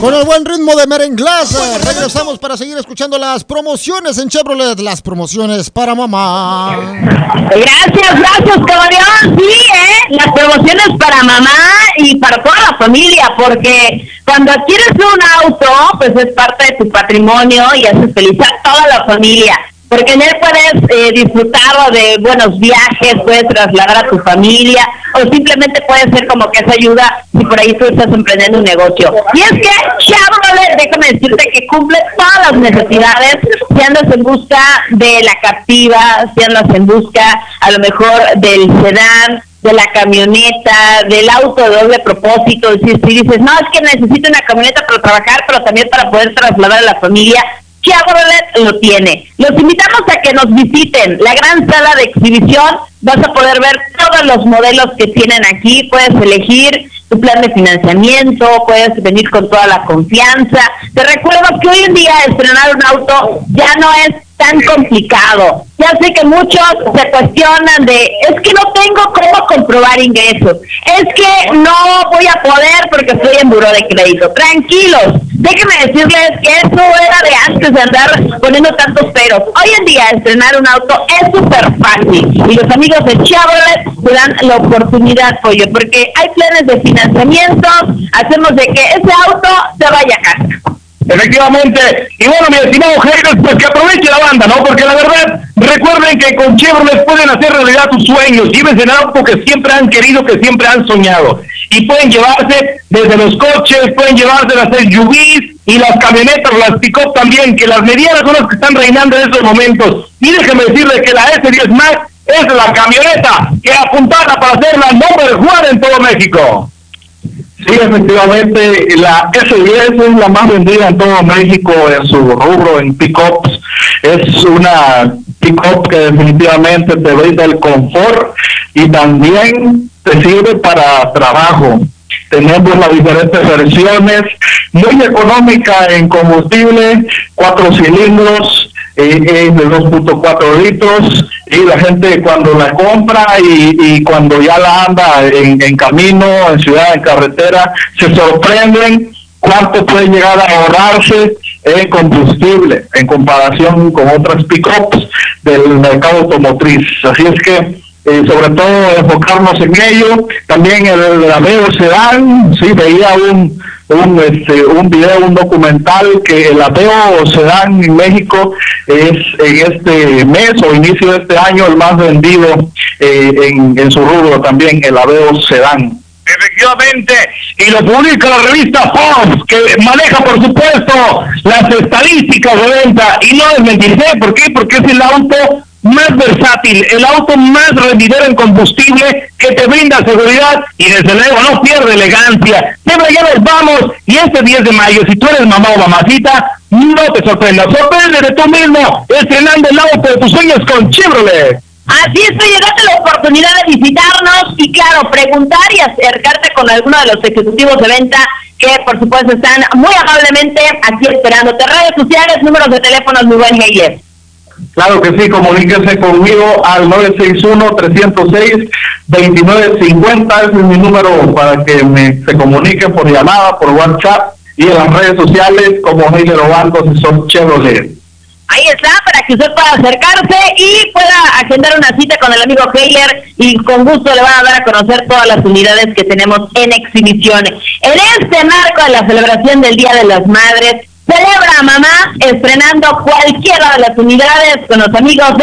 Con el buen ritmo de merenglás, regresamos para seguir escuchando las promociones en Chevrolet, las promociones para mamá. Gracias, Caballón. Sí, las promociones para mamá y para toda la familia, porque cuando adquieres un auto, pues es parte de tu patrimonio y haces feliz a toda la familia. Porque en él puedes disfrutar de buenos viajes, puedes trasladar a tu familia, o simplemente puede ser como que esa ayuda si por ahí tú estás emprendiendo un negocio. Y es que Chevrolet, déjame decirte que cumple todas las necesidades, si andas en busca de la Captiva, si andas en busca a lo mejor del sedán, de la camioneta, del auto de doble propósito. Si dices, no, es que necesito una camioneta para trabajar, pero también para poder trasladar a la familia, Chevrolet lo tiene. Los invitamos a que nos visiten la gran sala de exhibición. Vas a poder ver todos los modelos que tienen aquí. Puedes elegir tu plan de financiamiento, puedes venir con toda la confianza. Te recuerdo que hoy en día estrenar un auto ya no es tan complicado. Ya sé que muchos se cuestionan de, es que no tengo cómo comprobar ingresos, es que no voy a poder porque estoy en buró de crédito. Tranquilos, déjenme decirles que eso era de antes de andar poniendo tantos peros. Hoy en día estrenar un auto es súper fácil y los amigos de Chevrolet te dan la oportunidad, pollo, porque hay planes de financiamiento, hacemos de que ese auto se vaya a casa. Efectivamente, y bueno, mi estimado Jairo, pues que aproveche la banda, ¿no? Porque la verdad, recuerden que con Chevrolet pueden hacer realidad sus sueños, llévense el auto que siempre han querido, que siempre han soñado, y pueden llevarse desde los coches, pueden llevarse las SUVs y las camionetas, las pick-up también, que las medianas son las que están reinando en estos momentos, y déjenme decirles que la S10 Max es la camioneta que apuntada para ser la number one en todo México. Sí, efectivamente, la S10 es la más vendida en todo México en su rubro, en pick-ups. Es una pick-up que definitivamente te brinda el confort y también te sirve para trabajo. Tenemos las diferentes versiones, muy económica en combustible, 4 cilindros, de 2.4 litros, y la gente cuando la compra y cuando ya la anda en camino, en ciudad, en carretera, se sorprenden cuánto puede llegar a ahorrarse en combustible en comparación con otras pick-ups del mercado automotriz. Así es que sobre todo enfocarnos en ello. También el Aveo Sedán, sí, veía un video, un documental que el Aveo Sedán en México es en este mes o inicio de este año el más vendido en su rubro también, el Aveo Sedán. Efectivamente, y lo publica la revista Forbes, que maneja, por supuesto, las estadísticas de venta, y no desmentiré, ¿por qué? Porque es el auto más versátil, el auto más rendidor en combustible, que te brinda seguridad y desde luego no pierde elegancia. Siempre ya nos vamos, y este 10 de mayo, si tú eres mamá o mamacita, no te sorprendas, sorpréndete tú mismo estrenando el auto de tus sueños con Chevrolet. Así es, oye, date la oportunidad de visitarnos y claro, preguntar y acercarte con alguno de los ejecutivos de venta que por supuesto están muy amablemente aquí esperándote. Redes sociales, números de teléfonos, muy buen Heiler. Claro que sí, comuníquese conmigo al 961-306-2950, ese es mi número para que se comuniquen por llamada, por WhatsApp y en las redes sociales como Heiler Obando, asesor Chevrolet. Ahí está, para que usted pueda acercarse y pueda agendar una cita con el amigo Heiler y con gusto le van a dar a conocer todas las unidades que tenemos en exhibición. En este marco de la celebración del Día de las Madres, celebra a mamá estrenando cualquiera de las unidades con los amigos de